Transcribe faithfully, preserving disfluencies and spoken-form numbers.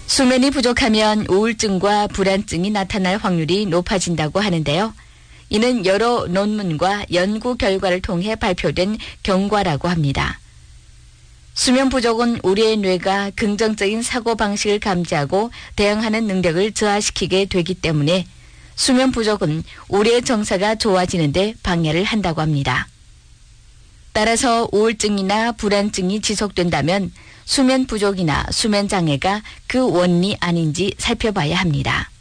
수면이 부족하면 우울증과 불안증이 나타날 확률이 높아진다고 하는데요. 이는 여러 논문과 연구 결과를 통해 발표된 경과라고 합니다. 수면 부족은 우리의 뇌가 긍정적인 사고방식을 감지하고 대응하는 능력을 저하시키게 되기 때문에 수면 부족은 우리의 정서가 좋아지는 데 방해를 한다고 합니다. 따라서 우울증이나 불안증이 지속된다면 수면 부족이나 수면 장애가 그 원인이 아닌지 살펴봐야 합니다.